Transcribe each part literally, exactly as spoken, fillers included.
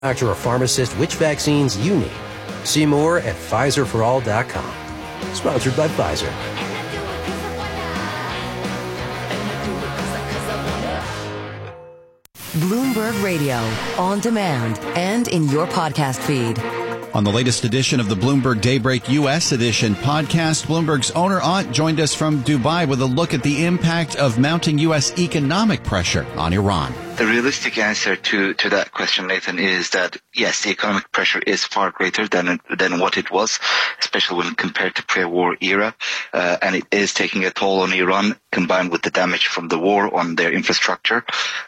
doctor or pharmacist which vaccines you need. See more at Pfizer for all dot com. Sponsored by Pfizer. Bloomberg Radio, on demand and in your podcast feed. On the latest edition of the Bloomberg Daybreak U S Edition podcast, Bloomberg's Oner Ant joined us from Dubai with a look at the impact of mounting U S economic pressure on Iran. The realistic answer to, to that question, Nathan, is that, yes, the economic pressure is far greater than than what it was, especially when compared to pre-war era, uh, and it is taking a toll on Iran, combined with the damage from the war on their infrastructure.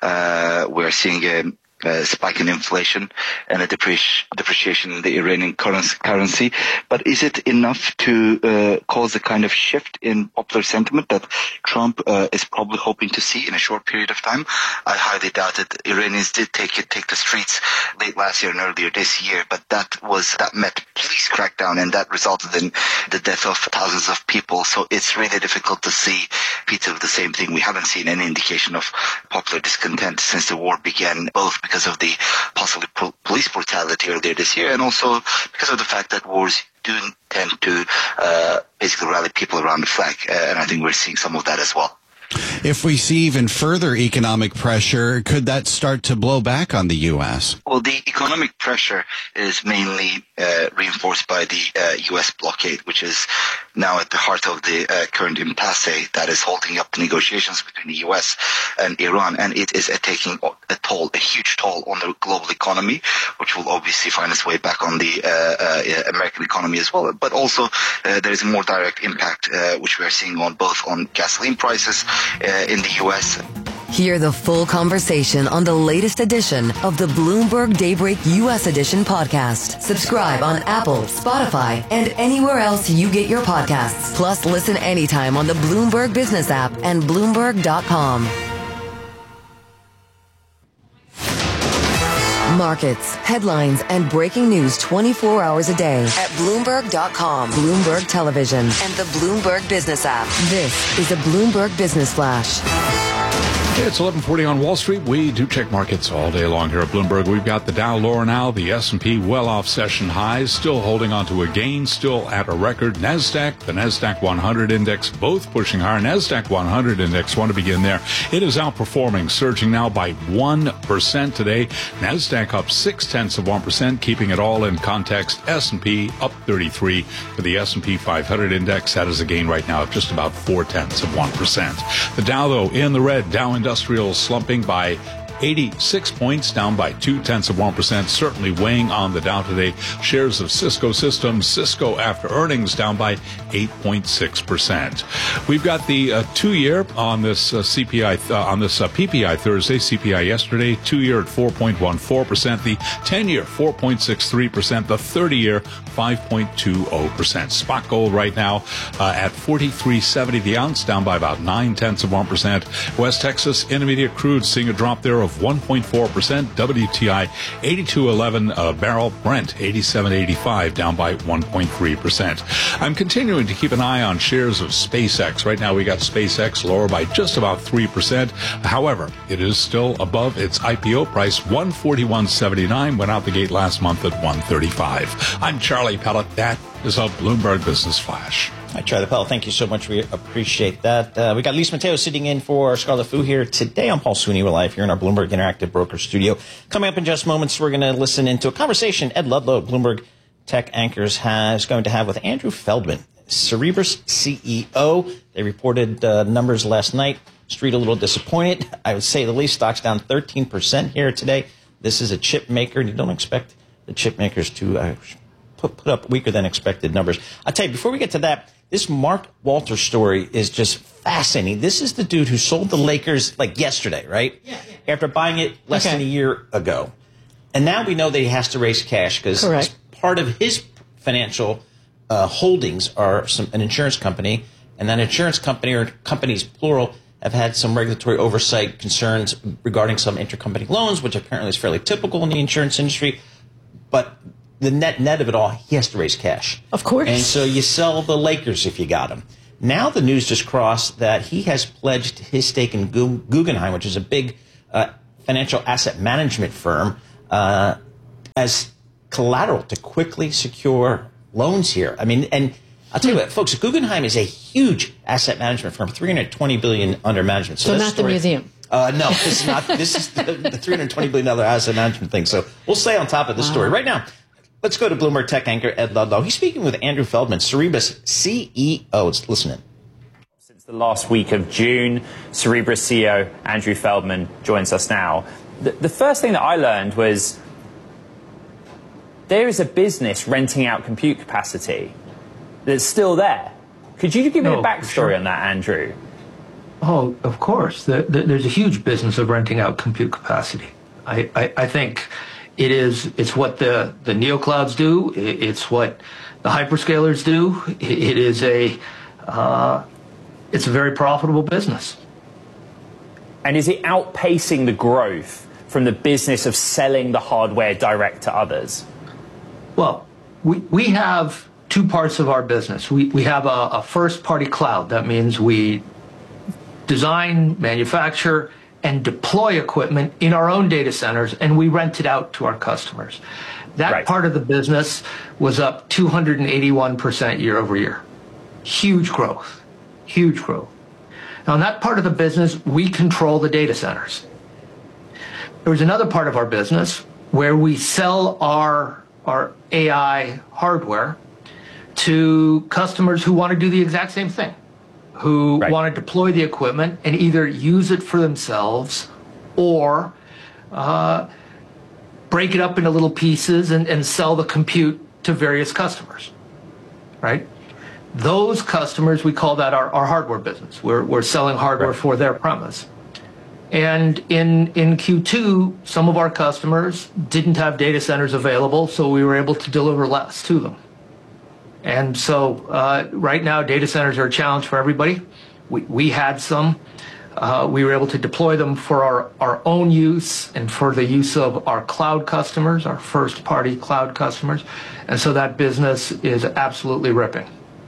Uh, we're seeing a Uh, spike in inflation and a depreci- depreciation in the Iranian currency. But is it enough to uh, cause the kind of shift in popular sentiment that Trump uh, is probably hoping to see in a short period of time? I highly doubt it. Iranians did take it, take the streets late last year and earlier this year, but that was that met police crackdown, and that resulted in the death of thousands of people. So it's really difficult to see repeats of the same thing. We haven't seen any indication of popular discontent since the war began, both because because of the possibly po- police brutality earlier this year, and also because of the fact that wars do tend to uh, basically rally people around the flag, uh, and I think we're seeing some of that as well. If we see even further economic pressure, could that start to blow back on the U S? Well, the economic pressure is mainly uh, reinforced by the uh, U S blockade, which is now at the heart of the uh, current impasse that is holding up the negotiations between the U S and Iran, and it is uh, taking a toll, a huge toll on the global economy, which will obviously find its way back on the uh, uh, American economy as well. But also uh, there is a more direct impact, uh, which we are seeing on both on gasoline prices uh, in the U S. Hear the full conversation on the latest edition of the Bloomberg Daybreak U S Edition podcast. Subscribe on Apple, Spotify, and anywhere else you get your podcasts. Plus, listen anytime on the Bloomberg Business app and Bloomberg dot com. Markets, headlines, and breaking news twenty-four hours a day at Bloomberg dot com, Bloomberg Television, and the Bloomberg Business app. This is a Bloomberg Business Flash. It's eleven forty on Wall Street. We do check markets all day long here at Bloomberg. We've got the Dow lower now, the S and P well off session highs, still holding on to a gain, still at a record. NASDAQ, the NASDAQ one hundred index, both pushing higher. NASDAQ one hundred index, want to begin there. It is outperforming, surging now by one percent today. NASDAQ up six tenths of one percent, keeping it all in context. S and P up thirty-three for the S and P five hundred index. That is a gain right now of just about four tenths of one percent. The Dow, though, in the red. Dow Industrial slumping by eighty-six points, down by two tenths of one percent, certainly weighing on the Dow today. Shares of Cisco Systems, Cisco after earnings, down by eight point six percent. We've got the uh, two-year on this uh, C P I uh, on this uh, P P I Thursday. C P I yesterday, two-year at four point one four percent, the ten-year four point six three percent, the thirty-year five point two zero percent. Spot gold right now uh, at forty-three seventy the ounce, down by about nine tenths of one percent. West Texas Intermediate crude seeing a drop there of one point four percent. W T I eighty-two eleven a barrel. Brent eighty-seven eighty-five, down by one point three percent. I'm continuing to keep an eye on shares of SpaceX. Right now we got SpaceX lower by just about three percent. However, it is still above its I P O price, one forty-one seventy-nine, went out the gate last month at one thirty-five. I'm Charlie Pellet. That is a Bloomberg Business Flash. Hi, Charlie Pell. Thank you so much. We appreciate that. Uh, we got Lise Mateo sitting in for Scarlett Fu here today. I'm Paul Sweeney. We're live here in our Bloomberg Interactive Broker Studio. Coming up in just moments, we're going to listen into a conversation Ed Ludlow, Bloomberg Tech Anchors, has going to have with Andrew Feldman, Cerebras C E O. They reported uh, numbers last night. Street a little disappointed. I would say the least. Stock's down thirteen percent here today. This is a chip maker. You don't expect the chip makers to uh, put, put up weaker than expected numbers. I'll tell you, before we get to that, this Mark Walters story is just fascinating. This is the dude who sold the Lakers like yesterday, right? Yeah, yeah. After buying it less okay. than a year ago. And now we know that he has to raise cash because part of his financial uh, holdings are some, an insurance company. And that insurance company, or companies plural, have had some regulatory oversight concerns regarding some intercompany loans, which apparently is fairly typical in the insurance industry. But the net net of it all, he has to raise cash. Of course. And so you sell the Lakers if you got them. Now the news just crossed that he has pledged his stake in Guggenheim, which is a big uh, financial asset management firm, uh, as collateral to quickly secure loans here. I mean, and I'll tell you what, folks, Guggenheim is a huge asset management firm, three hundred twenty billion dollars under management. So, so not story, the museum. Uh, no, this is not. This is the, the three hundred twenty billion dollars asset management thing. So we'll stay on top of this wow. story right now. Let's go to Bloomberg Tech anchor Ed Ludlow. He's speaking with Andrew Feldman, Cerebras C E O. Let's listen in. Since the last week of June, Cerebras C E O Andrew Feldman joins us now. The, the first thing that I learned was there is a business renting out compute capacity that's still there. Could you give me no, a backstory sure. on that, Andrew? Oh, of course. The, the, there's a huge business of renting out compute capacity. I, I, I think it is. It's what the the neoclouds do. It's what the hyperscalers do. It is a. Uh, it's a very profitable business. And is it outpacing the growth from the business of selling the hardware direct to others? Well, we we have two parts of our business. We we have a, a first-party cloud. That means we design, manufacture, and deploy equipment in our own data centers, and we rent it out to our customers. That right. part of the business was up two hundred eighty-one percent year over year. Huge growth, huge growth. Now, in that part of the business, we control the data centers. There was another part of our business where we sell our, our A I hardware to customers who want to do the exact same thing, who right. want to deploy the equipment and either use it for themselves or uh, break it up into little pieces and, and sell the compute to various customers, right? Those customers, we call that our, our hardware business. We're, we're selling hardware right. for their premise. And in, in Q two, some of our customers didn't have data centers available, so we were able to deliver less to them. And so uh, right now, data centers are a challenge for everybody. We, we had some. Uh, we were able to deploy them for our, our own use and for the use of our cloud customers, our first-party cloud customers. And so that business is absolutely ripping.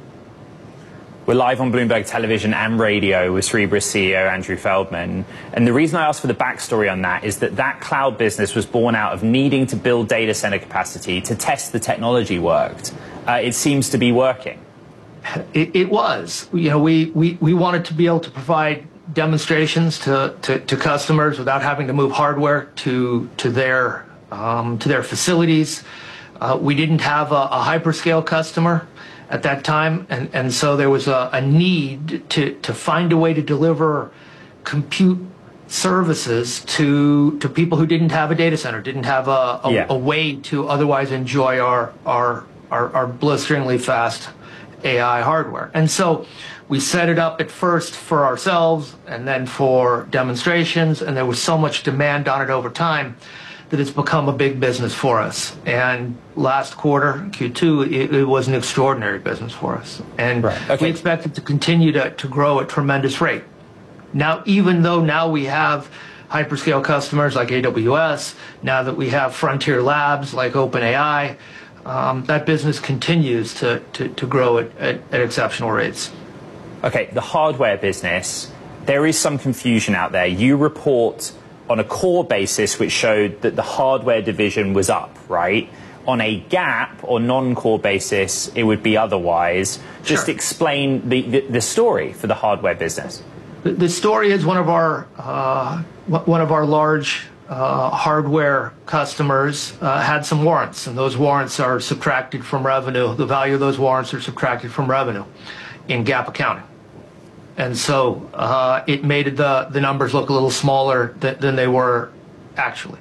We're live on Bloomberg Television and Radio with Cerebras C E O Andrew Feldman. And the reason I asked for the backstory on that is that that cloud business was born out of needing to build data center capacity to test the technology worked. Uh, it seems to be working. It, it was. You know, we, we, we wanted to be able to provide demonstrations to, to, to customers without having to move hardware to, to, their, um, to their facilities. Uh, we didn't have a, a hyperscale customer at that time, and, and so there was a, a need to, to find a way to deliver compute services to to people who didn't have a data center, didn't have a, a, yeah. a way to otherwise enjoy our, our our our blisteringly fast A I hardware. And so we set it up at first for ourselves and then for demonstrations, and there was so much demand on it over time that it's become a big business for us. And last quarter, Q two, it, it was an extraordinary business for us. And right. okay. we expect it to continue to, to grow at tremendous rate. Now, even though now we have hyperscale customers like A W S, now that we have frontier labs like OpenAI, um, that business continues to, to, to grow at, at, at exceptional rates. Okay, the hardware business, there is some confusion out there. You report on a core basis, which showed that the hardware division was up, right? On a GAAP or non-core basis, it would be otherwise. Just sure. explain the, the, the story for the hardware business. The, the story is one of our uh, one of our large uh, hardware customers uh, had some warrants, and those warrants are subtracted from revenue. The value of those warrants are subtracted from revenue in GAAP accounting. And so uh, it made the, the numbers look a little smaller th than they were actually.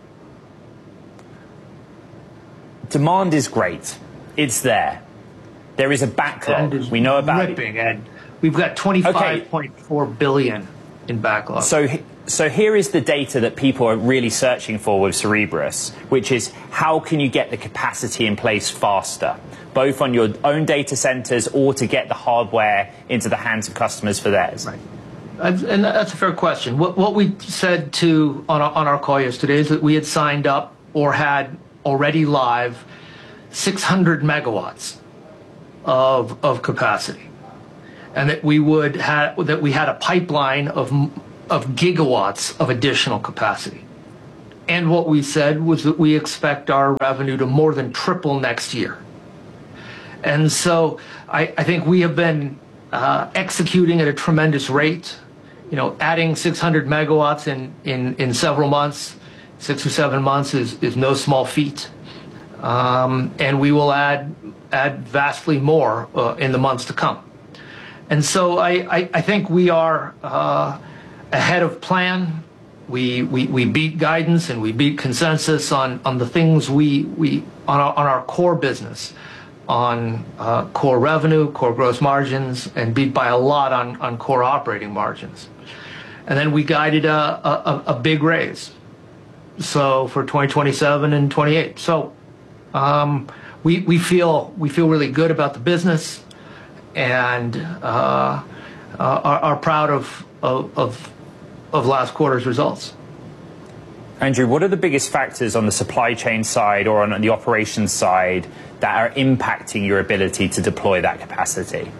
Demand is great. It's there. There is a backlog. Is we know about ripping, it. And we've got twenty-five point four okay. billion in backlog. So, so here is the data that people are really searching for with Cerebras, which is how can you get the capacity in place faster, both on your own data centers or to get the hardware into the hands of customers for theirs? Right. And that's a fair question. What, what we said to on our, on our call yesterday is that we had signed up or had already live six hundred megawatts of, of capacity, and that we would have that we had a pipeline of of gigawatts of additional capacity. and what we said was that we expect our revenue to more than triple next year. And so I, I think we have been uh, executing at a tremendous rate, you know, adding six hundred megawatts in, in, in several months, six or seven months is, is no small feat. Um, and we will add, add vastly more uh, in the months to come. And so I, I, I think we are uh, ahead of plan. We, we, we beat guidance and we beat consensus on, on the things we, we on, our, on our core business, on uh, core revenue, core gross margins, and beat by a lot on, on core operating margins. And then we guided a, a, a big raise, so for twenty twenty-seven and twenty-eight. So um, we, we, feel, we feel really good about the business and uh, uh, are, are proud of, of, of of last quarter's results. Andrew, what are the biggest factors on the supply chain side or on the operations side that are impacting your ability to deploy that capacity?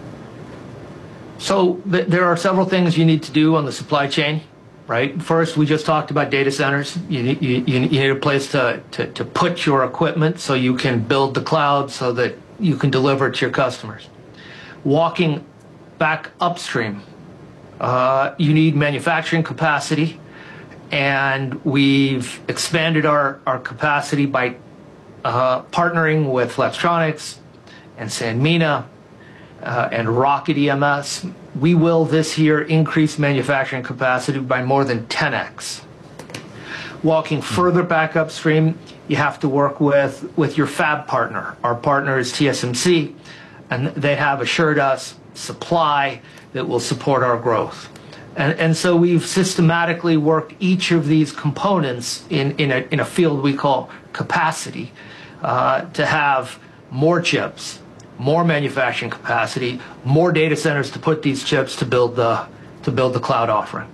So th- there are several things you need to do on the supply chain, right? First, we just talked about data centers. You need, you, you need a place to, to, to put your equipment so you can build the cloud so that you can deliver it to your customers. Walking back upstream, Uh, you need manufacturing capacity, and we've expanded our, our capacity by uh, partnering with Flextronics and Sanmina uh, and Rocket E M S. We will this year increase manufacturing capacity by more than ten x. Walking further back upstream, you have to work with, with your fab partner. Our partner is T S M C, and they have assured us supply that will support our growth. And, and so we've systematically worked each of these components in, in, a, in a field we call capacity uh, to have more chips, more manufacturing capacity, more data centers to put these chips to build the, to build the cloud offering.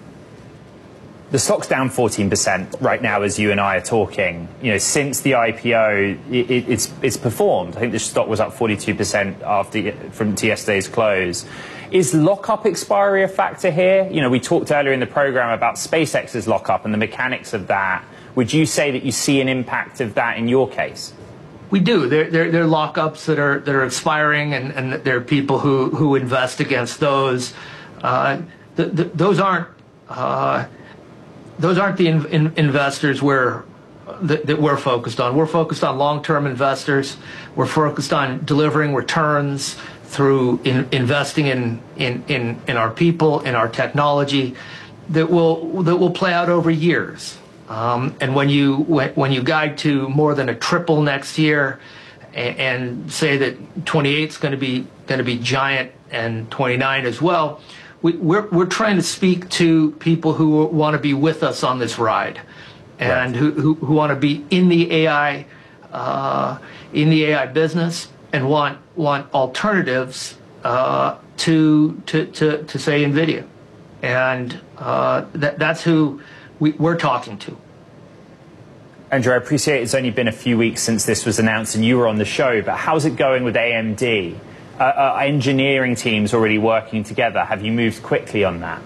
The stock's down fourteen percent right now as you and I are talking. You know, since the I P O, it, it, it's it's performed. I think the stock was up forty-two percent after from yesterday's close. Is lockup expiry a factor here? You know, we talked earlier in the program about SpaceX's lockup and the mechanics of that. Would you say that you see an impact of that in your case? We do. There, there, there are lockups that are that are expiring, and, and there are people who, who invest against those. Uh, the, the, those aren't. Uh, Those aren't the in, in investors we're, that, that we're focused on. We're focused on long-term investors. We're focused on delivering returns through in, investing in, in, in, in our people, in our technology, that will that will play out over years. Um, and when you when, when you guide to more than a triple next year, and, and say that twenty-eight is going to be going to be giant, and twenty-nine as well. We, we're, we're trying to speak to people who want to be with us on this ride, and right. who, who, who want to be in the A I uh, in the A I business and want want alternatives uh, to, to to to say NVIDIA, and uh, that that's who we, we're talking to. Andrew, I appreciate it's only been a few weeks since this was announced and you were on the show, but how's it going with A M D? Uh, are engineering teams already working together? Have you moved quickly on that?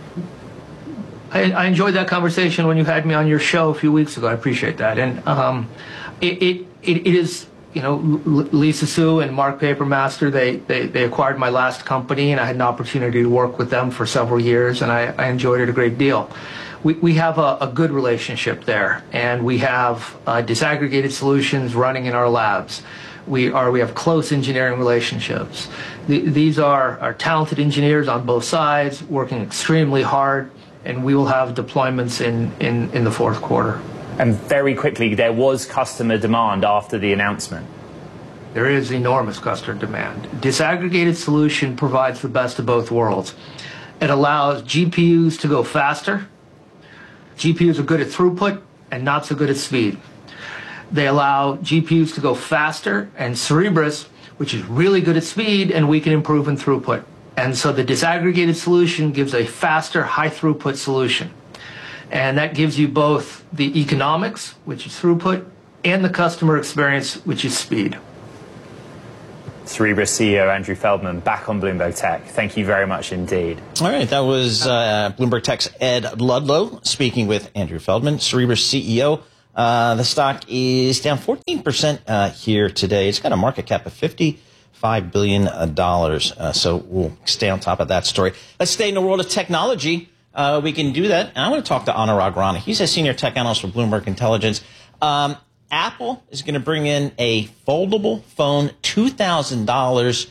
I, I enjoyed that conversation when you had me on your show a few weeks ago. I appreciate that. And um, it, it, it, it is, you know, Lisa Su and Mark Papermaster, they, they, they acquired my last company, and I had an opportunity to work with them for several years, and I, I enjoyed it a great deal. We, we have a, a good relationship there, and we have uh, disaggregated solutions running in our labs. We are we have close engineering relationships. The, these are, are talented engineers on both sides working extremely hard, and we will have deployments in, in, in the fourth quarter. And very quickly, there was customer demand after the announcement. There is enormous customer demand. Disaggregated solution provides the best of both worlds. It allows G P Us to go faster. G P Us are good at throughput and not so good at speed. They allow G P Us to go faster, and Cerebras, which is really good at speed, and we can improve in throughput. And so the disaggregated solution gives a faster, high throughput solution. And that gives you both the economics, which is throughput, and the customer experience, which is speed. Cerebras C E O Andrew Feldman back on Bloomberg Tech. Thank you very much indeed. All right, that was uh, Bloomberg Tech's Ed Ludlow speaking with Andrew Feldman, Cerebras C E O. Uh, the stock is down fourteen percent uh, here today. It's got a market cap of fifty-five billion dollars, uh, so we'll stay on top of that story. Let's stay in the world of technology. Uh, we can do that. And I want to talk to Anurag Rana. He's a senior tech analyst for Bloomberg Intelligence. Um, Apple is going to bring in a foldable phone, two thousand dollars.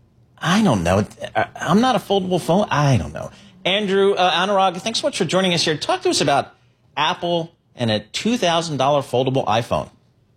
I don't know. I'm not a foldable phone. I don't know. Andrew, uh, Anurag, thanks so much for joining us here. Talk to us about Apple and a two thousand dollars foldable iPhone.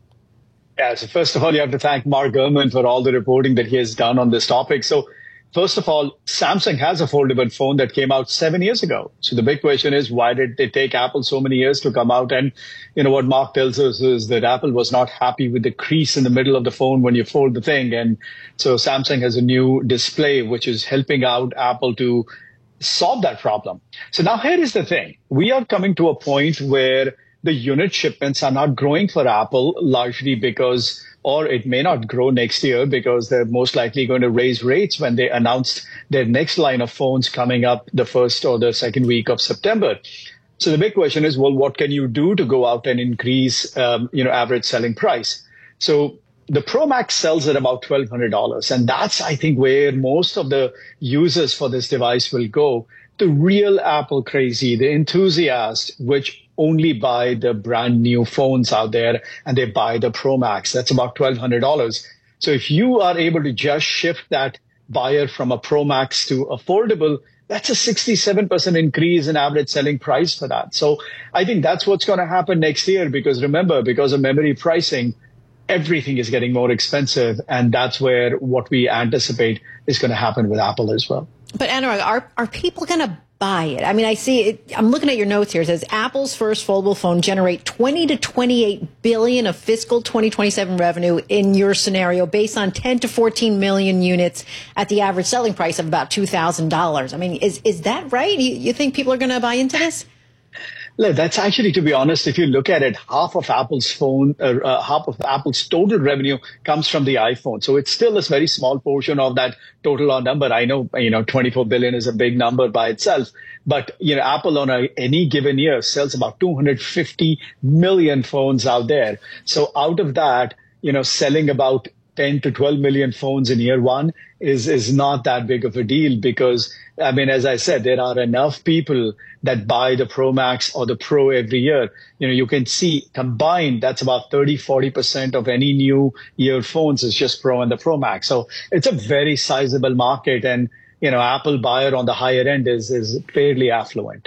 Yeah, so first of all, you have to thank Mark Gurman for all the reporting that he has done on this topic. So first of all, Samsung has a foldable phone that came out seven years ago. So the big question is, why did it take Apple so many years to come out? And, you know, what Mark tells us is that Apple was not happy with the crease in the middle of the phone when you fold the thing. And so Samsung has a new display, which is helping out Apple to solve that problem. So now here is the thing. We are coming to a point where the unit shipments are not growing for Apple, largely because, or it may not grow next year because they're most likely going to raise rates when they announced their next line of phones coming up the first or the second week of September. So the big question is, well, what can you do to go out and increase, um, you know, average selling price? So the Pro Max sells at about twelve hundred dollars. And that's, I think, where most of the users for this device will go. The real Apple crazy, the enthusiast, which only buy the brand new phones out there and they buy the Pro Max. That's about twelve hundred dollars. So if you are able to just shift that buyer from a Pro Max to affordable, that's a sixty-seven percent increase in average selling price for that. So I think that's what's going to happen next year, because remember, because of memory pricing, everything is getting more expensive. And that's where what we anticipate is going to happen with Apple as well. But Anurag, are, are people going to buy it? I mean, I see it. I'm looking at your notes here. It says Apple's first foldable phone generate twenty to twenty-eight billion of fiscal twenty twenty-seven revenue in your scenario, based on ten to fourteen million units at the average selling price of about two thousand dollars. I mean, is is that right? You, you think people are going to buy into this? Look, that's actually, to be honest, if you look at it, half of Apple's phone, uh, uh, half of Apple's total revenue comes from the iPhone. So it's still a very small portion of that total number. I know, you know, twenty-four billion is a big number by itself, but, you know, Apple on a, any given year sells about two hundred fifty million phones out there. So out of that, you know, selling about ten to twelve million phones in year one is, is not that big of a deal, because, I mean, as I said, there are enough people that buy the Pro Max or the Pro every year. You know, you can see combined, that's about thirty, forty percent of any new year phones is just Pro and the Pro Max. So it's a very sizable market. And, you know, Apple buyer on the higher end is, is fairly affluent.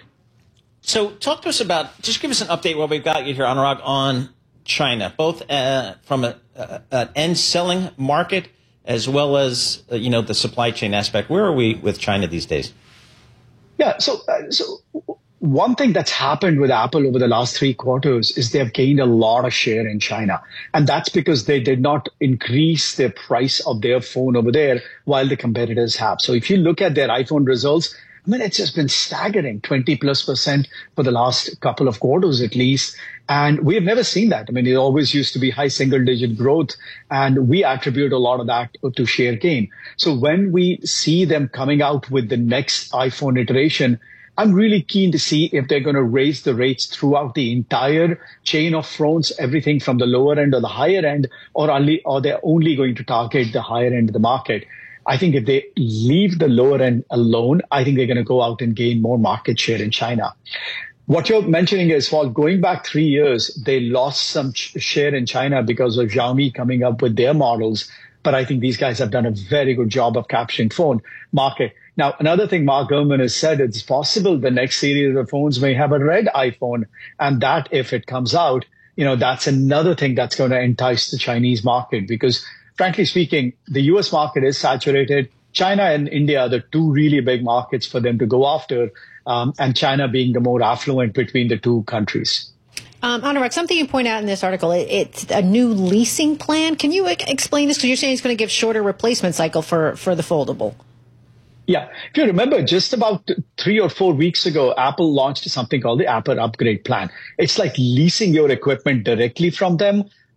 So talk to us about, just give us an update while we've got you here, Anurag, on China, both uh, from a, a, an end selling market as well as, uh, you know, the supply chain aspect. Where are we with China these days? Yeah, so uh, so one thing that's happened with Apple over the last three quarters is they've gained a lot of share in China. And that's because they did not increase the price of their phone over there while the competitors have. So if you look at their iPhone results, I mean, it's just been staggering, twenty plus percent for the last couple of quarters at least. And we have never seen that. I mean, it always used to be high single digit growth, and we attribute a lot of that to share gain. So when we see them coming out with the next iPhone iteration, I'm really keen to see if they're going to raise the rates throughout the entire chain of phones, everything from the lower end or the higher end, or only, or they're only going to target the higher end of the market. I think if they leave the lower end alone, I think they're going to go out and gain more market share in China. What you're mentioning is, well, going back three years, they lost some ch- share in China because of Xiaomi coming up with their models. But I think these guys have done a very good job of capturing phone market. Now, another thing Mark Gurman has said, it's possible the next series of phones may have a red iPhone. And that, if it comes out, you know, that's another thing that's going to entice the Chinese market, because frankly speaking, the U S market is saturated. China and India are the two really big markets for them to go after, um, and China being the more affluent between the two countries. Um, Anurag, something you point out in this article, it, it's a new leasing plan. Can you e- explain this? Because you're saying it's going to give shorter replacement cycle for, for the foldable. Yeah. If you remember, just about three or four weeks ago, Apple launched something called the Apple Upgrade Plan. It's like leasing your equipment directly from them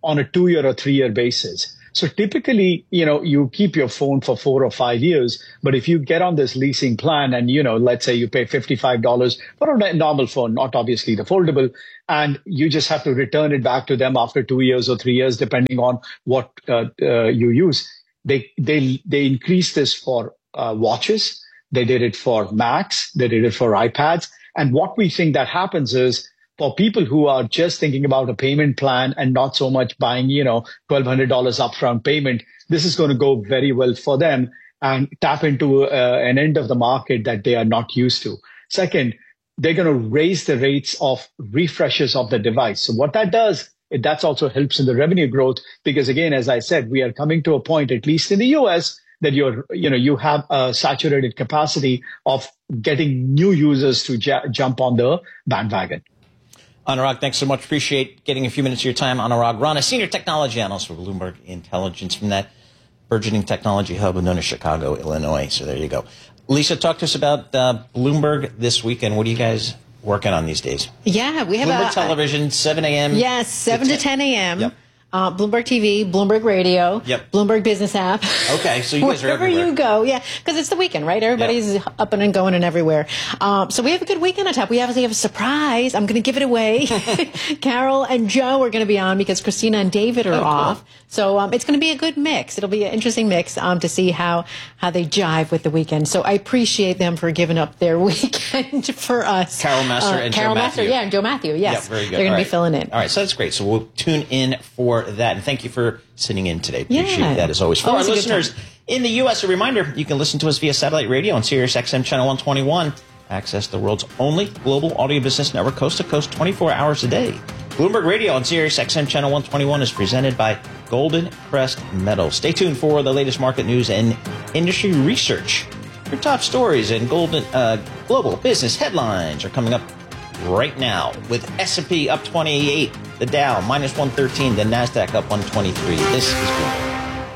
on a two-year or three-year basis. So typically, you know, you keep your phone for four or five years. But if you get on this leasing plan and, you know, let's say you pay fifty-five dollars for a normal phone, not obviously the foldable, and you just have to return it back to them after two years or three years, depending on what uh, uh, you use. They, they, they increased this for uh, watches. They did it for Macs. They did it for iPads. And what we think that happens is, for people who are just thinking about a payment plan and not so much buying, you know, twelve hundred dollars upfront payment, this is going to go very well for them and tap into uh, an end of the market that they are not used to. Second, they're going to raise the rates of refreshes of the device. So what that does, it, that's also helps in the revenue growth, because again, as I said, we are coming to a point, at least in the U S, that you're, you know, you have a saturated capacity of getting new users to j- jump on the bandwagon. Anurag, thanks so much. Appreciate getting a few minutes of your time. Anurag Rana, Senior Technology Analyst for Bloomberg Intelligence from that burgeoning technology hub known as Chicago, Illinois. So there you go. Lisa, talk to us about uh, Bloomberg this weekend. What are you guys working on these days? Yeah, we have Bloomberg a, Television, seven a.m. Yes, seven to ten a.m. Yep. Uh, Bloomberg T V, Bloomberg Radio, yep. Bloomberg Business App. Okay, so you guys are Wherever everywhere. you go, yeah, because it's the weekend, right? Everybody's yep. up and going and everywhere. Um, so we have a good weekend on tap. We obviously have a surprise. I'm going to give it away. Carol and Joe are going to be on because Christina and David are oh, off. Cool. So um, it's going to be a good mix. It'll be an interesting mix um, to see how, how they jive with the weekend. So I appreciate them for giving up their weekend for us. Carol Master uh, and Carol Joe Master, Matthew. yeah, and Joe Matthew, yes. Yep, very good. They're going All to right. be filling in. All right, so that's great. So we'll tune in for that. And thank you for sitting in today. Appreciate yeah. that as always. For always our listeners in the U S, a reminder, you can listen to us via satellite radio on Sirius X M Channel one twenty-one. Access the world's only global audio business network, coast to coast, twenty-four hours a day. Bloomberg Radio on Sirius X M Channel one twenty-one is presented by Golden Crest Metals. Stay tuned for the latest market news and industry research. Your top stories and golden uh, global business headlines are coming up right now, with S and P up twenty-eight, the Dow minus one thirteen, the NASDAQ up one twenty-three. This is Bloomberg.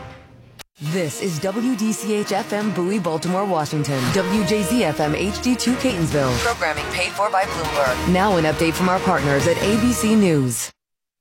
This is W D C H F M Bowie, Baltimore, Washington. W J Z F M H D two Catonsville. Programming paid for by Bloomberg. Now an update from our partners at A B C News.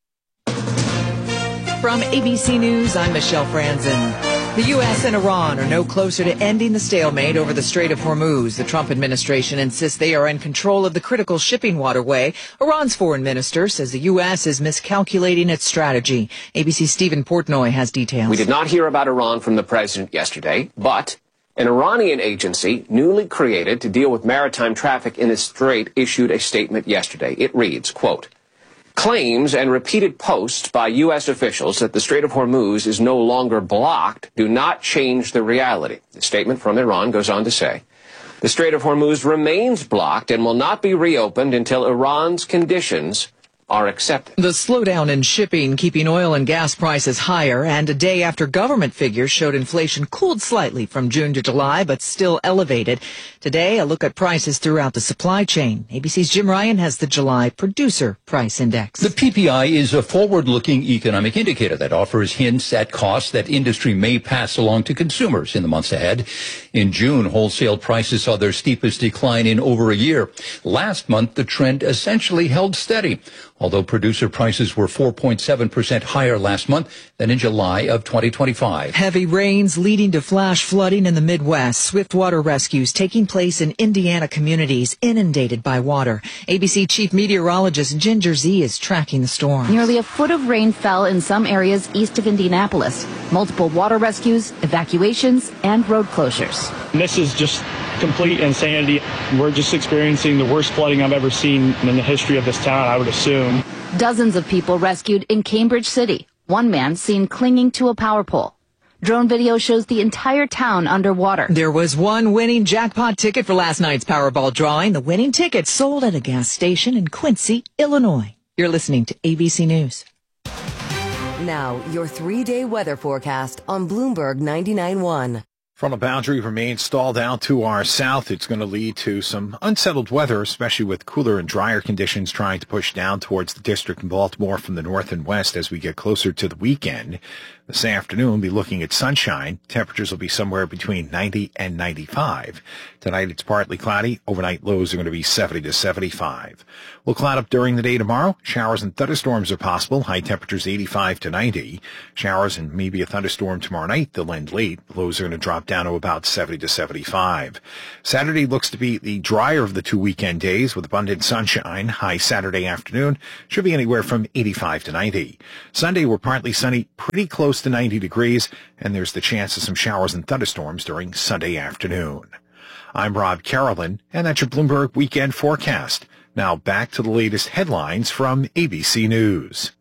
From A B C News, I'm Michelle Franzen. The U S and Iran are no closer to ending the stalemate over the Strait of Hormuz. The Trump administration insists they are in control of the critical shipping waterway. Iran's foreign minister says the U S is miscalculating its strategy. A B C's Stephen Portnoy has details. We did not hear about Iran from the president yesterday, but an Iranian agency newly created to deal with maritime traffic in the strait issued a statement yesterday. It reads, quote, claims and repeated posts by U S officials that the Strait of Hormuz is no longer blocked do not change the reality. The statement from Iran goes on to say, the Strait of Hormuz remains blocked and will not be reopened until Iran's conditions are accepted. The slowdown in shipping keeping oil and gas prices higher, and a day after government figures showed inflation cooled slightly from June to July, but still elevated. Today, a look at prices throughout the supply chain. A B C's Jim Ryan has the July Producer Price Index. The P P I is a forward-looking economic indicator that offers hints at costs that industry may pass along to consumers in the months ahead. In June, wholesale prices saw their steepest decline in over a year. Last month, the trend essentially held steady, although producer prices were four point seven percent higher last month than in July of twenty twenty-five. Heavy rains leading to flash flooding in the Midwest. Swift water rescues taking place in Indiana communities inundated by water. A B C Chief Meteorologist Ginger Z is tracking the storm. Nearly a foot of rain fell in some areas east of Indianapolis. Multiple water rescues, evacuations, and road closures. This is just complete insanity. We're just experiencing the worst flooding I've ever seen in the history of this town, I would assume. Dozens of people rescued in Cambridge City. One man seen clinging to a power pole. Drone video shows the entire town underwater. There was one winning jackpot ticket for last night's Powerball drawing. The winning ticket sold at a gas station in Quincy, Illinois. You're listening to A B C News. Now, your three-day weather forecast on Bloomberg ninety-nine point one. Frontal boundary remains stalled out to our south. It's going to lead to some unsettled weather, especially with cooler and drier conditions trying to push down towards the district in Baltimore from the north and west as we get closer to the weekend. This afternoon, we'll be looking at sunshine. Temperatures will be somewhere between ninety and ninety-five. Tonight, it's partly cloudy. Overnight lows are going to be seventy to seventy-five. We'll cloud up during the day tomorrow. Showers and thunderstorms are possible. High temperatures eighty-five to ninety. Showers and maybe a thunderstorm tomorrow night. They'll end late. Lows are going to drop down to about seventy to seventy-five. Saturday looks to be the drier of the two weekend days with abundant sunshine. High Saturday afternoon should be anywhere from eighty-five to ninety. Sunday, we're partly sunny, pretty close to ninety degrees, and there's the chance of some showers and thunderstorms during Sunday afternoon. I'm Rob Carolyn, and that's your Bloomberg Weekend Forecast. Now back to the latest headlines from A B C News.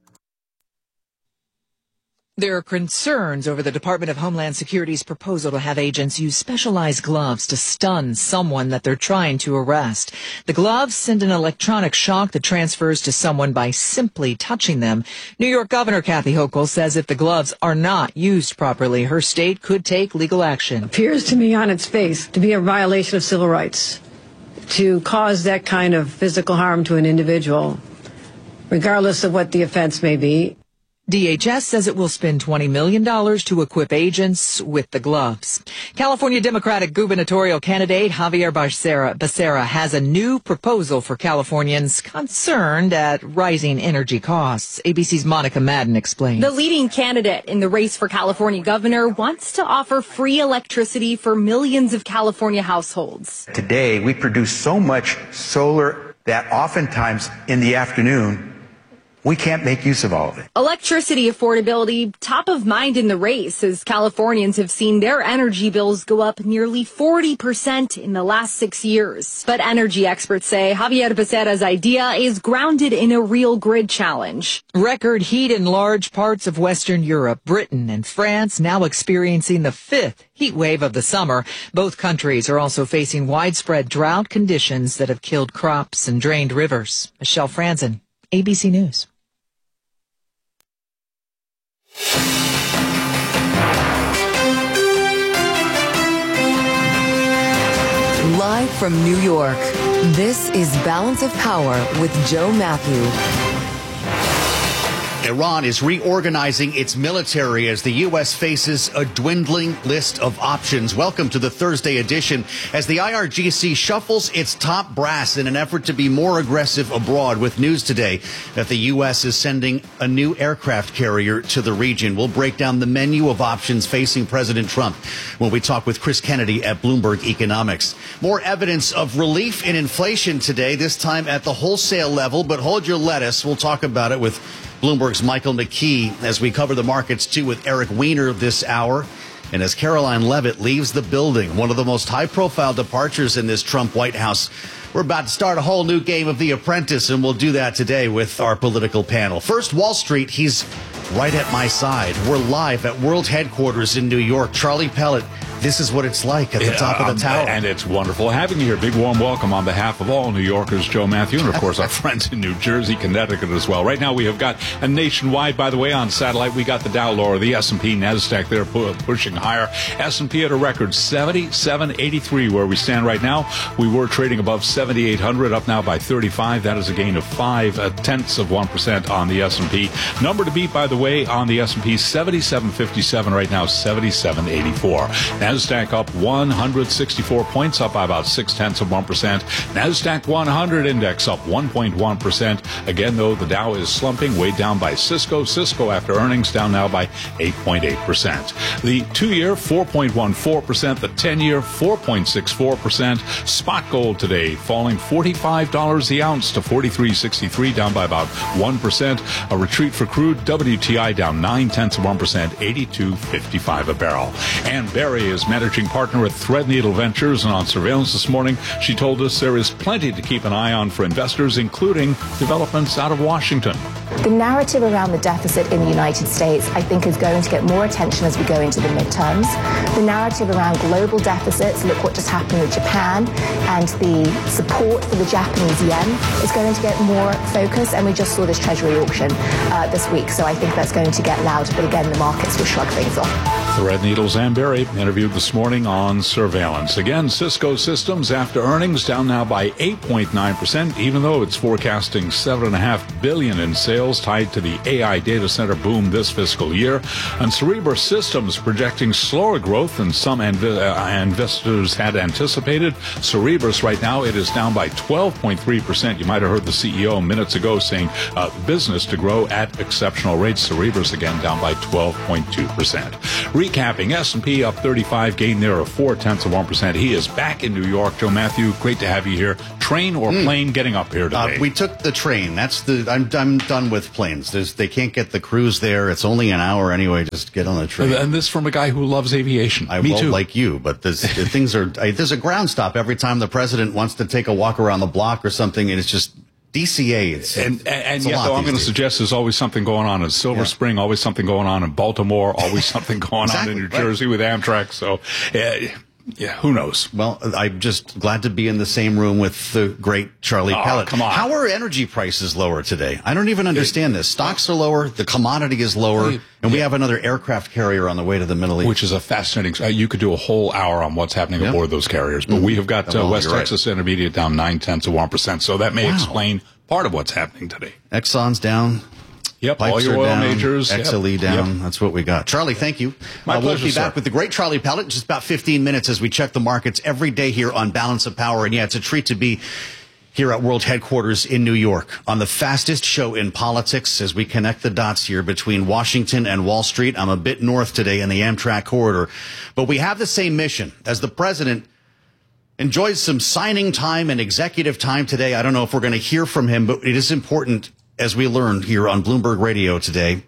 There are concerns over the Department of Homeland Security's proposal to have agents use specialized gloves to stun someone that they're trying to arrest. The gloves send an electronic shock that transfers to someone by simply touching them. New York Governor Kathy Hochul says if the gloves are not used properly, her state could take legal action. Appears to me on its face to be a violation of civil rights to cause that kind of physical harm to an individual, regardless of what the offense may be. D H S says it will spend twenty million dollars to equip agents with the gloves. California Democratic gubernatorial candidate Javier Becerra, Becerra has a new proposal for Californians concerned at rising energy costs. A B C's Monica Madden explains. The leading candidate in the race for California governor wants to offer free electricity for millions of California households. Today, we produce so much solar that oftentimes in the afternoon, we can't make use of all of it. Electricity affordability top of mind in the race as Californians have seen their energy bills go up nearly forty percent in the last six years. But energy experts say Javier Becerra's idea is grounded in a real grid challenge. Record heat in large parts of Western Europe, Britain and France now experiencing the fifth heat wave of the summer. Both countries are also facing widespread drought conditions that have killed crops and drained rivers. Michelle Franzen, A B C News. Live from New York, this is Balance of Power with Joe Matthew. Iran is reorganizing its military as the U S faces a dwindling list of options. Welcome to the Thursday edition as the I R G C shuffles its top brass in an effort to be more aggressive abroad, with news today that the U S is sending a new aircraft carrier to the region. We'll break down the menu of options facing President Trump when we talk with Chris Kennedy at Bloomberg Economics. More evidence of relief in inflation today, this time at the wholesale level, but hold your lettuce. We'll talk about it with Bloomberg's Michael McKee as we cover the markets, too, with Eric Weiner this hour. And as Caroline Leavitt leaves the building, one of the most high-profile departures in this Trump White House, we're about to start a whole new game of The Apprentice, and we'll do that today with our political panel. First, Wall Street. He's right at my side. We're live at World Headquarters in New York. Charlie Pellet, this is what it's like at the yeah, top of the tower. Um, and it's wonderful having you here. Big warm welcome on behalf of all New Yorkers, Joe Matthew, and of course our friends in New Jersey, Connecticut as well. Right now we have got a nationwide, by the way, on satellite. We got the Dow lower, the S and P, NASDAQ, they're pu- pushing higher. S and P at a record seventy-seven eighty-three where we stand right now. We were trading above seventy-eight hundred, up now by thirty-five. That is a gain of five uh, tenths of one percent on the S and P. Number to beat, by the way, on the S and P, seventy-seven fifty-seven right now, seventy-seven eighty-four. NASDAQ up one hundred sixty-four points, up by about six tenths of one percent. NASDAQ one hundred index up one point one percent. Again, though, the Dow is slumping, weighed down by Cisco. Cisco, after earnings, down now by eight point eight percent. The two-year, four point one four percent. The ten-year, four point six four percent. Spot gold today falling forty-five dollars the ounce to forty-three sixty-three, down by about one percent. A retreat for crude. W T I down nine tenths of one percent, eighty-two fifty-five a barrel. Ann Berry is managing partner at Threadneedle Ventures, and on surveillance this morning, she told us there is plenty to keep an eye on for investors, including developments out of Washington. The narrative around the deficit in the United States, I think, is going to get more attention as we go into the midterms. The narrative around global deficits, look what just happened with Japan, and the support for the Japanese yen is going to get more focus, and we just saw this Treasury auction uh, this week, so I think that's going to get louder, but again, the markets will shrug things off. Threadneedle Zamberi interviewed this morning on surveillance. Again, Cisco Systems after earnings down now by eight point nine percent, even though it's forecasting seven point five billion dollars in sales tied to the A I data center boom this fiscal year. And Cerebras Systems projecting slower growth than some inv- uh, investors had anticipated. Cerebras right now, it is down by twelve point three percent. You might have heard the C E O minutes ago saying uh, business to grow at exceptional rates. Cerebras again down by twelve point two percent. Recapping, S and P up thirty-five, gain there of four tenths of one percent. He is back in New York. Joe Matthew, great to have you here. Train or mm. plane getting up here today? Uh, we took the train. That's the. I'm I'm done with planes. There's, they can't get the cruise there. It's only an hour anyway. Just get on the train. And this from a guy who loves aviation. I Me won't too. like you, but this, the things are. I, there's a ground stop every time the president wants to take a walk around the block or something, and it's just. D C A, it's, and, and, and it's yet, though, I'm going to suggest there's always something going on in Silver yeah. Spring, always something going on in Baltimore, always something going exactly, on in New right. Jersey with Amtrak. So, uh, yeah, who knows? Well, I'm just glad to be in the same room with the great Charlie oh, Pellet. Come on. How are energy prices lower today? I don't even understand this. Stocks are lower, the commodity is lower, and we have another aircraft carrier on the way to the Middle East. Which is a fascinating, uh, you could do a whole hour on what's happening yep. aboard those carriers. But mm-hmm. we have got uh, well, West Texas right. Intermediate down nine tenths of one percent. So that may wow. explain part of what's happening today. Exxon's down. Yep, Pipes all your oil down, majors. X L E yep. down. Yep. That's what we got. Charlie, thank you. My uh, pleasure, We'll be sir. back with the great Charlie Pellet in just about fifteen minutes as we check the markets every day here on Balance of Power. And yeah, it's a treat to be here at World Headquarters in New York on the fastest show in politics as we connect the dots here between Washington and Wall Street. I'm a bit north today in the Amtrak corridor, but we have the same mission as the president enjoys some signing time and executive time today. I don't know if we're going to hear from him, but it is important, as we learned here on Bloomberg Radio today,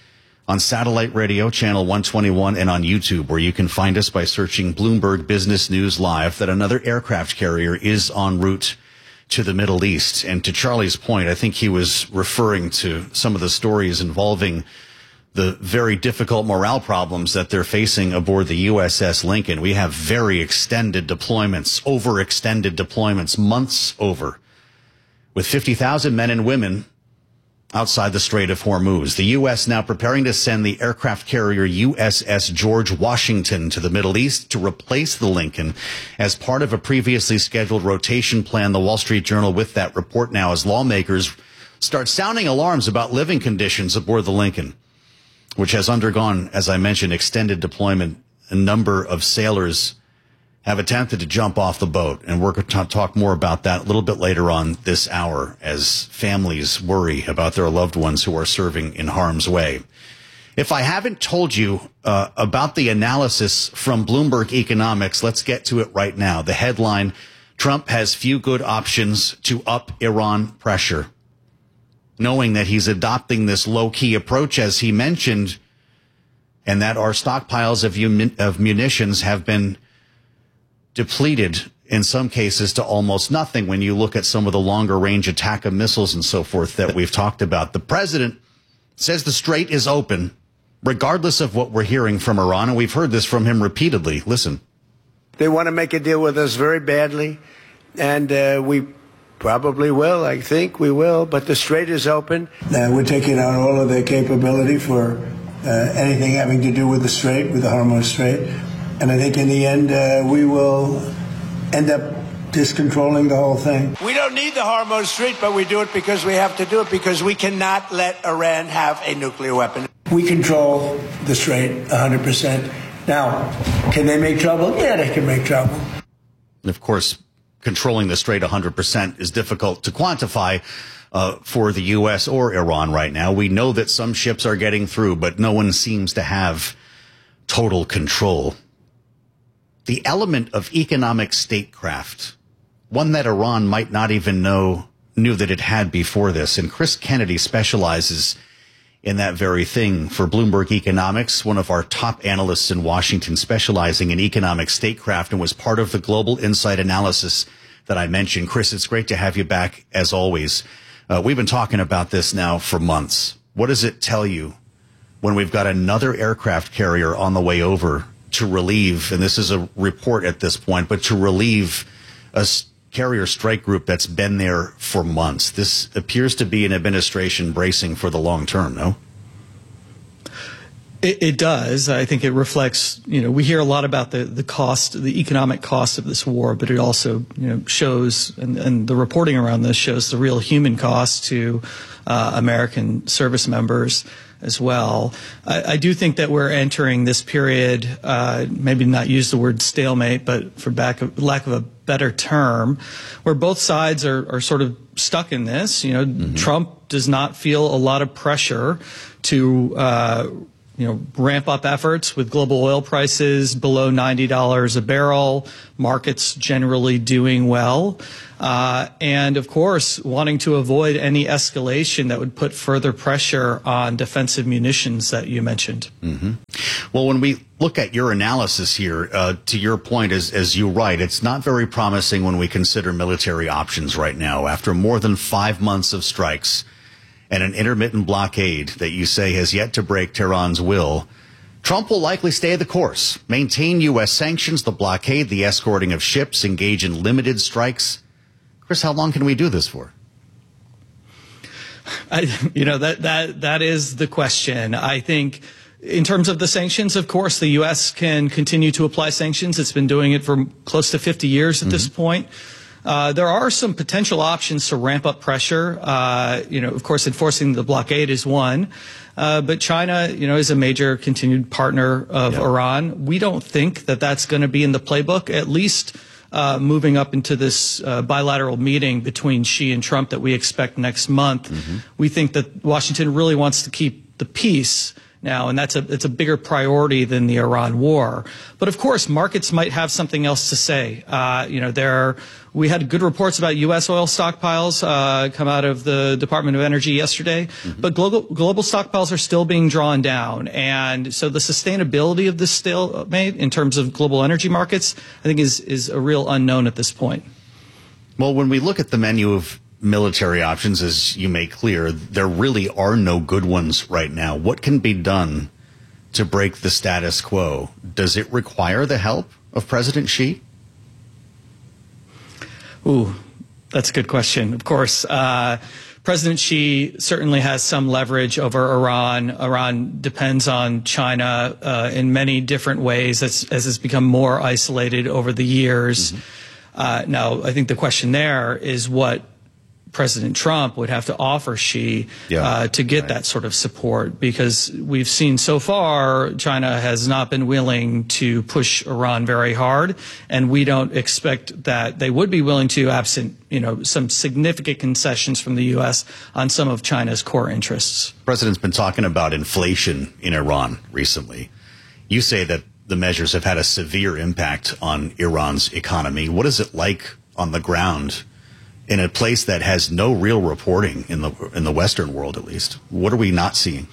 on satellite radio, channel one twenty-one, and on YouTube, where you can find us by searching Bloomberg Business News Live, that another aircraft carrier is en route to the Middle East. And to Charlie's point, I think he was referring to some of the stories involving the very difficult morale problems that they're facing aboard the U S S Lincoln. We have very extended deployments, overextended deployments, months over, with fifty thousand men and women outside the Strait of Hormuz. The U S now preparing to send the aircraft carrier U S S George Washington to the Middle East to replace the Lincoln as part of a previously scheduled rotation plan. The Wall Street Journal with that report now as lawmakers start sounding alarms about living conditions aboard the Lincoln, which has undergone, as I mentioned, extended deployment. A number of sailors have attempted to jump off the boat, and we're going to talk more about that a little bit later on this hour as families worry about their loved ones who are serving in harm's way. If I haven't told you uh, about the analysis from Bloomberg Economics, let's get to it right now. The headline, Trump has few good options to up Iran pressure. Knowing that he's adopting this low-key approach, as he mentioned, and that our stockpiles of, un- of munitions have been depleted in some cases to almost nothing when you look at some of the longer-range attack of missiles and so forth that we've talked about. The president says the strait is open, regardless of what we're hearing from Iran, and we've heard this from him repeatedly. Listen. They want to make a deal with us very badly, and uh, we probably will. I think we will, but the strait is open. Uh, we're taking out all of their capability for uh, anything having to do with the strait, with the Hormuz Strait. And I think in the end, uh, we will end up discontrolling the whole thing. We don't need the Hormuz Strait, but we do it because we have to do it, because we cannot let Iran have a nuclear weapon. We control the strait one hundred percent. Now, can they make trouble? Yeah, they can make trouble. And of course, controlling the strait one hundred percent is difficult to quantify uh, for the U S or Iran right now. We know that some ships are getting through, but no one seems to have total control. The element of economic statecraft, one that Iran might not even know, knew that it had before this. And Chris Kennedy specializes in that very thing for Bloomberg Economics, one of our top analysts in Washington, specializing in economic statecraft, and was part of the Global Insight analysis that I mentioned. Chris, it's great to have you back, as always. Uh, we've been talking about this now for months. What does it tell you when we've got another aircraft carrier on the way over to relieve, and this is a report at this point, but to relieve a carrier strike group that's been there for months? This appears to be an administration bracing for the long term, no? It, it does. I think it reflects, you know, we hear a lot about the, the cost, the economic cost of this war, but it also, you know, shows, and, and the reporting around this shows the real human cost to uh, American service members as well. I, I do think that we're entering this period, uh, maybe not use the word stalemate, but for back of, lack of a better term, where both sides are, are sort of stuck in this. You know, mm-hmm. Trump does not feel a lot of pressure to, uh, you know, ramp up efforts with global oil prices below ninety dollars a barrel, markets generally doing well, uh, and of course wanting to avoid any escalation that would put further pressure on defensive munitions that you mentioned. Mm-hmm. Well, when we look at your analysis here, uh, to your point, as, as you write, it's not very promising when we consider military options right now. After more than five months of strikes and an intermittent blockade that you say has yet to break Tehran's will, Trump will likely stay the course, maintain U S sanctions, the blockade, the escorting of ships, engage in limited strikes. Chris, how long can we do this for? I, you know, that, that, that is the question. I think in terms of the sanctions, of course, the U S can continue to apply sanctions. It's been doing it for close to fifty years at mm-hmm. this point. Uh, there are some potential options to ramp up pressure. Uh, you know, of course, enforcing the blockade is one. Uh, but China, you know, is a major continued partner of yep. Iran. We don't think that that's going to be in the playbook, at least uh, moving up into this uh, bilateral meeting between Xi and Trump that we expect next month. Mm-hmm. We think that Washington really wants to keep the peace now, and that's a it's a bigger priority than the Iran war. But of course, markets might have something else to say. Uh, you know, there we had good reports about U S oil stockpiles uh, come out of the Department of Energy yesterday, mm-hmm. but global global stockpiles are still being drawn down, and so the sustainability of this stalemate in terms of global energy markets, I think, is is a real unknown at this point. Well, when we look at the menu of military options, as you make clear, there really are no good ones right now. What can be done to break the status quo? Does it require the help of President Xi? Ooh, that's a good question. Of course, uh, President Xi certainly has some leverage over Iran. Iran depends on China uh, in many different ways as, as it's become more isolated over the years. Mm-hmm. Uh, now, I think the question there is what President Trump would have to offer Xi yeah, uh, to get right. that sort of support, because we've seen so far China has not been willing to push Iran very hard, and we don't expect that they would be willing to, absent, you know, some significant concessions from the U S on some of China's core interests. The president's been talking about inflation in Iran recently. You say that the measures have had a severe impact on Iran's economy. What is it like on the ground in a place that has no real reporting in the in the Western world, at least? What are we not seeing?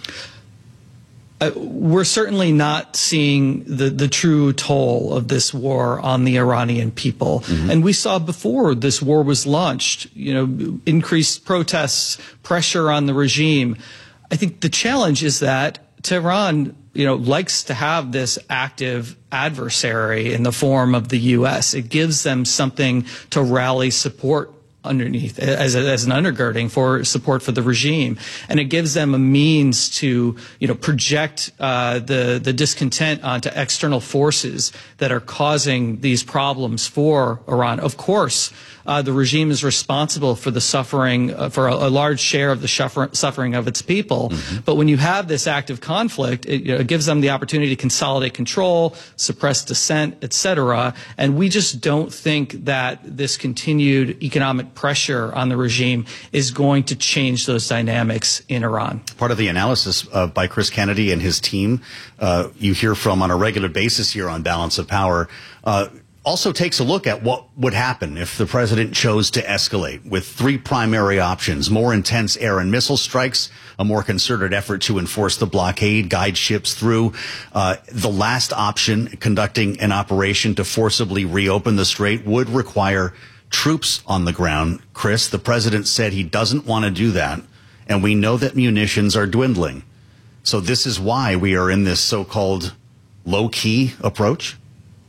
Uh, we're certainly not seeing the, the true toll of this war on the Iranian people. Mm-hmm. And we saw before this war was launched, you know, increased protests, pressure on the regime. I think the challenge is that Tehran, you know, likes to have this active adversary in the form of the U S. It gives them something to rally support underneath as, a, as an undergirding for support for the regime, and it gives them a means to, you know, project uh, the the discontent onto external forces that are causing these problems for Iran. Of course, uh, the regime is responsible for the suffering, uh, for a, a large share of the suffer suffering of its people. Mm-hmm. But when you have this active conflict, it, you know, it gives them the opportunity to consolidate control, suppress dissent, et cetera. And we just don't think that this continued economic pressure on the regime is going to change those dynamics in Iran. Part of the analysis uh, by Chris Kennedy and his team, uh, you hear from on a regular basis here on Balance of Power, uh, also takes a look at what would happen if the president chose to escalate, with three primary options: more intense air and missile strikes, a more concerted effort to enforce the blockade, guide ships through. Uh, the last option, conducting an operation to forcibly reopen the strait, would require troops on the ground. Chris, the president said he doesn't want to do that, and we know that munitions are dwindling. So this is why we are in this so-called low-key approach?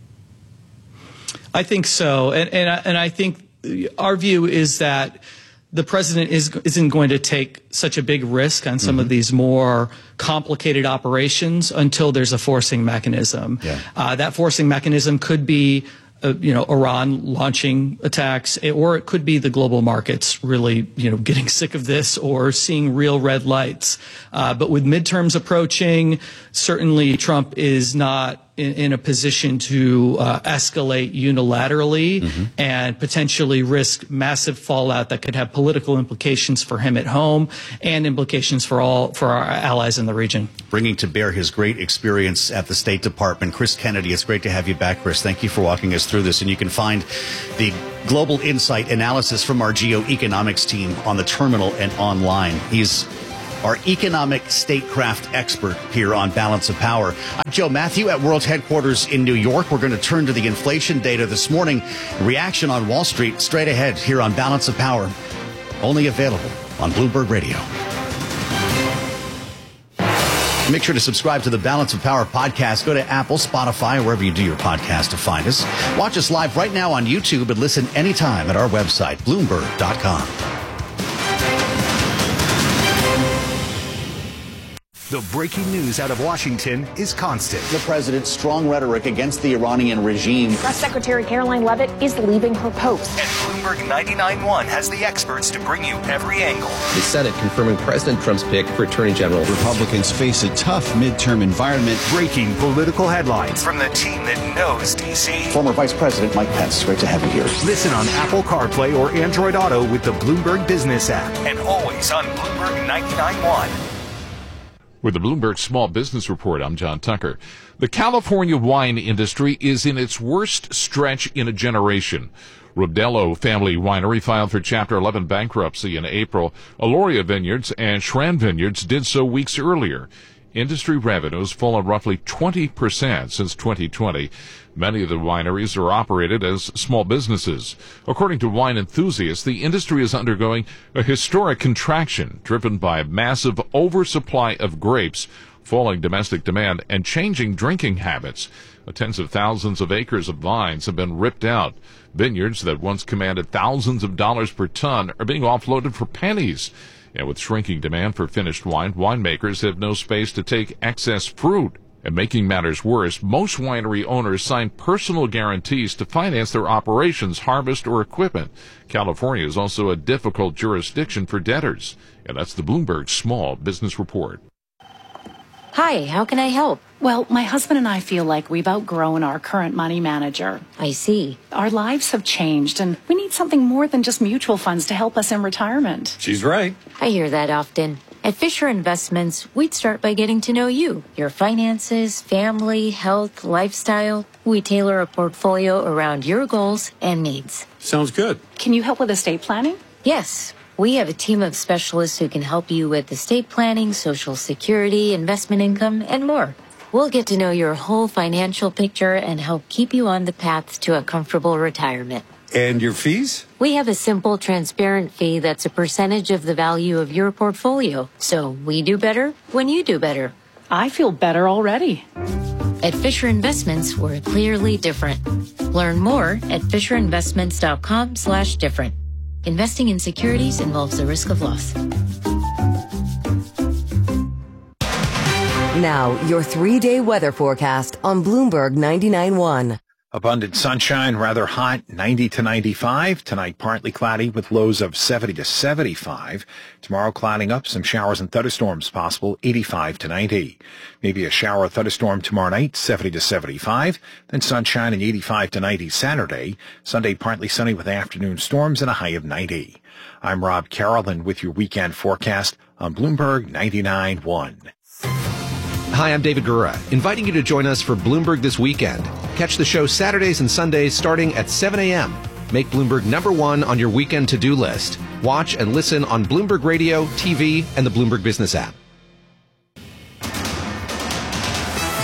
I think so. And, and, and I think our view is that the president is, isn't going to take such a big risk on some Mm-hmm. of these more complicated operations until there's a forcing mechanism. Yeah. Uh, that forcing mechanism could be, uh, you know, Iran launching attacks, or it could be the global markets really, you know, getting sick of this or seeing real red lights. Uh, but with midterms approaching, certainly Trump is not in, in a position to uh, escalate unilaterally Mm-hmm. and potentially risk massive fallout that could have political implications for him at home and implications for all for our allies in the region. Bringing to bear his great experience at the State Department, Chris Kennedy. It's great to have you back, Chris. Thank you for walking us through this. And you can find the global insight analysis from our geoeconomics team on the terminal and online. He's our economic statecraft expert here on Balance of Power. I'm Joe Matthew at World Headquarters in New York. We're going to turn to the inflation data this morning. Reaction on Wall Street straight ahead here on Balance of Power. Only available on Bloomberg Radio. Make sure to subscribe to the Balance of Power podcast. Go to Apple, Spotify, or wherever you do your podcast to find us. Watch us live right now on YouTube and listen anytime at our website, Bloomberg dot com. The breaking news out of Washington is constant. The president's strong rhetoric against the Iranian regime. Press Secretary Caroline Leavitt is leaving her post. And Bloomberg ninety-nine point one has the experts to bring you every angle. The Senate confirming President Trump's pick for Attorney General. Republicans face a tough midterm environment. Breaking political headlines from the team that knows D C. Former Vice President Mike Pence, great to have you here. Listen on Apple CarPlay or Android Auto with the Bloomberg Business app. And always on Bloomberg ninety-nine point one. With the Bloomberg Small Business Report, I'm John Tucker. The California wine industry is in its worst stretch in a generation. Rodello Family Winery filed for Chapter eleven bankruptcy in April. Aloria Vineyards and Schran Vineyards did so weeks earlier. Industry revenues fallen roughly twenty percent since twenty twenty. Many of the wineries are operated as small businesses. According to wine enthusiasts, the industry is undergoing a historic contraction driven by a massive oversupply of grapes, falling domestic demand, and changing drinking habits. Tens of thousands of acres of vines have been ripped out. Vineyards that once commanded thousands of dollars per ton are being offloaded for pennies. And with shrinking demand for finished wine, winemakers have no space to take excess fruit. And making matters worse, most winery owners sign personal guarantees to finance their operations, harvest, or equipment. California is also a difficult jurisdiction for debtors. And that's the Bloomberg Small Business Report. Hi, how can I help? Well, my husband and I feel like we've outgrown our current money manager. I see. Our lives have changed, and we need something more than just mutual funds to help us in retirement. She's right. I hear that often. At Fisher Investments, we'd start by getting to know you, your finances, family, health, lifestyle. We tailor a portfolio around your goals and needs. Sounds good. Can you help with estate planning? Yes. We have a team of specialists who can help you with estate planning, Social Security, investment income, and more. We'll get to know your whole financial picture and help keep you on the path to a comfortable retirement. And your fees? We have a simple, transparent fee that's a percentage of the value of your portfolio. So we do better when you do better. I feel better already. At Fisher Investments, we're clearly different. Learn more at fisherinvestments.com slash different. Investing in securities involves the risk of loss. Now, your three-day weather forecast on Bloomberg ninety-nine point one. Abundant sunshine, rather hot, ninety to ninety-five. Tonight, partly cloudy with lows of seventy to seventy-five. Tomorrow, clouding up, some showers and thunderstorms possible, eighty-five to ninety. Maybe a shower or thunderstorm tomorrow night, seventy to seventy-five. Then sunshine and eighty-five to ninety Saturday. Sunday, partly sunny with afternoon storms and a high of ninety. I'm Rob Carroll with your weekend forecast on Bloomberg ninety-nine point one. Hi, I'm David Gura, inviting you to join us for Bloomberg This Weekend. Catch the show Saturdays and Sundays starting at seven a.m. Make Bloomberg number one on your weekend to-do list. Watch and listen on Bloomberg Radio, T V, and the Bloomberg Business app.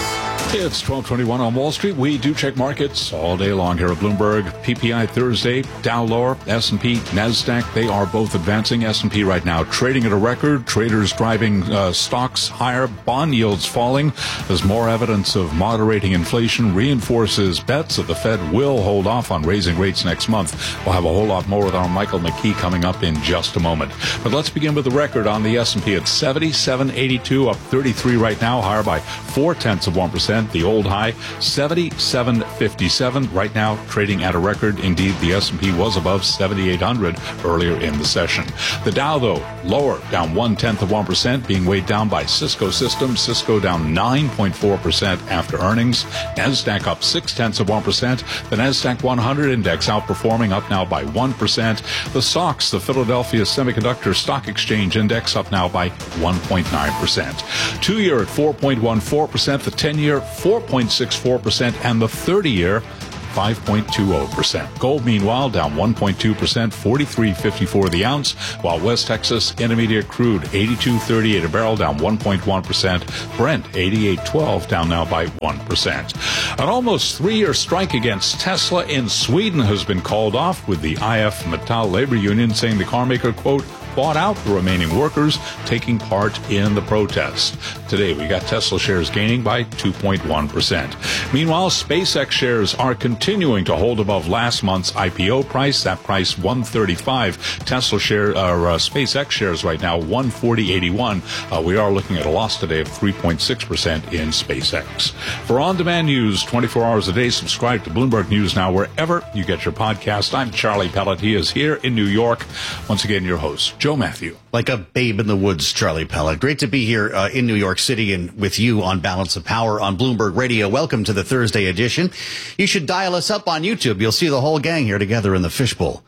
It's twelve twenty-one on Wall Street. We do check markets all day long here at Bloomberg. P P I Thursday, Dow lower, S and P, NASDAQ, they are both advancing. S and P right now trading at a record. Traders driving uh, stocks higher. Bond yields falling. There's more evidence of moderating inflation. Reinforces bets that the Fed will hold off on raising rates next month. We'll have a whole lot more with our Michael McKee coming up in just a moment. But let's begin with the record on the S and P. It's seventy-seven eighty-two, up thirty-three right now, higher by four tenths of one percent. The old high, seventy-seven fifty-seven. Right now, trading at a record. Indeed, the S and P was above seventy-eight hundred earlier in the session. The Dow, though, lower, down one-tenth of one percent, being weighed down by Cisco Systems. Cisco down nine point four percent after earnings. NASDAQ up six-tenths of one percent. The NASDAQ one hundred index outperforming, up now by one percent. The S O X, the Philadelphia Semiconductor Stock Exchange Index, up now by one point nine percent. Two-year at four point one four percent. The ten-year, four point six four percent, and the thirty-year, five point two zero percent. Gold, meanwhile, down one point two percent, forty-three fifty-four the ounce, while West Texas Intermediate crude, eighty-two thirty-eight a barrel, down one point one percent. Brent, eighty-eight twelve, down now by one percent. An almost three-year strike against Tesla in Sweden has been called off, with the I F Metall labor union saying the carmaker, quote, bought out the remaining workers taking part in the protest. Today, we got Tesla shares gaining by two point one percent. Meanwhile, SpaceX shares are continuing to hold above last month's I P O price. That price, one thirty-five. Tesla share, uh, uh, SpaceX shares right now, one forty eighty-one. Uh, we are looking at a loss today of three point six percent in SpaceX. For on-demand news, twenty-four hours a day, subscribe to Bloomberg News Now wherever you get your podcast. I'm Charlie Pellet. He is here in New York. Once again, your host, Joe Matthew. Like a babe in the woods, Charlie Pellet. Great to be here uh, in New York City and with you on Balance of Power on Bloomberg Radio. Welcome to the Thursday edition. You should dial us up on YouTube. You'll see the whole gang here together in the fishbowl,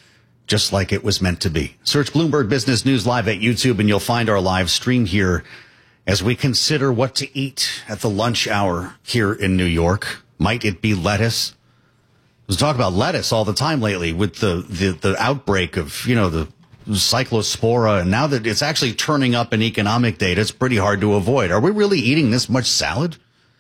just like it was meant to be. Search Bloomberg Business News Live at YouTube and you'll find our live stream here as we consider what to eat at the lunch hour here in New York. Might it be lettuce? We talk about lettuce all the time lately with the, the, the outbreak of, you know, the cyclospora, and now that it's actually turning up in economic data, it's pretty hard to avoid. Are we really eating this much salad?